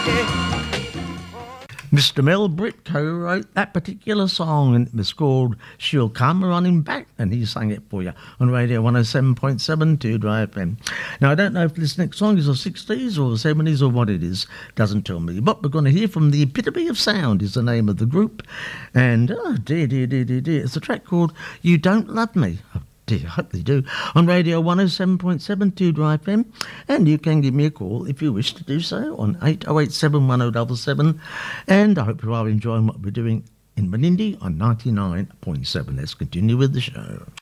Mr. Mel Britt co-wrote that particular song, and it was called She'll Come Running Back, and he sang it for you on Radio 107.7 2 Drive FM. Now, I don't know if this next song is the 60s or the 70s or what it is, doesn't tell me, but we're going to hear from The Epitome of Sound is the name of the group, and oh dear, it's a track called You Don't Love Me. I hope they do, on Radio 107.7 2 Drive FM, and you can give me a call if you wish to do so on 8087 1077, and I hope you are enjoying what we're doing in Menindee on 99.7. Let's continue with the show.